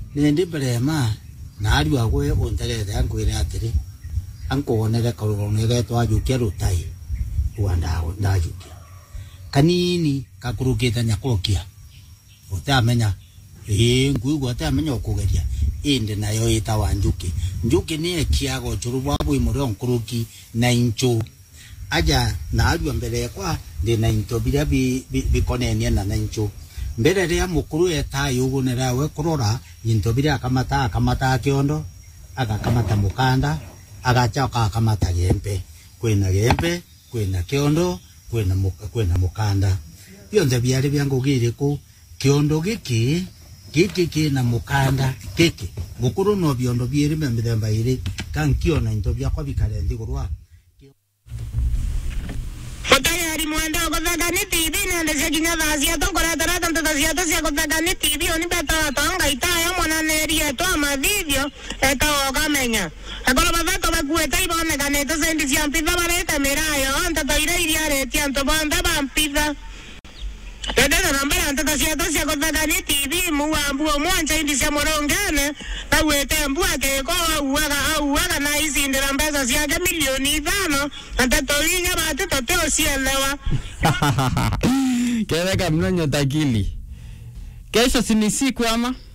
Nende brema na ari wawe ontelete ankwire atiri ankuonere korone to ajukia rutai uanda ndajukia kanini kakurukita nyakokia utamenya nguigwa utamenya okugeria inde nayo itawa njuki ni ekiago churubwa bwi muri onkuruki na incho aja na ari mbere kwa ndi na into biria bikonenia na incho mbere ria mukuru etayo ugunera we kurora into biria akamata kiondo akakamata mukanda agachoka akamata gempe kwena kiondo kwena mukanda bionde byari byangugire ku kiondo giki na mukanda giki mukuru no biondo byeri membe iri kankiona into byakwa bikarendi gurwa Potayari mwanda kuthaga ni TV nende sekinya thacia tokora tara tanto thacia thacia kuthaga ni TV oni beta tanga itaya mwana neria to amavideo eta okamenya akolo baveto bakueta ibone kaneta sendi siampitha bareta mirayo anta toira iria reti anto banda bampitha Tendera nambara anta thacia kuthaga ni TV muambu mwancha indi cia morongene tawete mbuake ko uaga na isindira mbeza ciake milioni 5 anta toinya bate toteo sielewa Keweka mnonyo takili. Kesho si ni siku ama?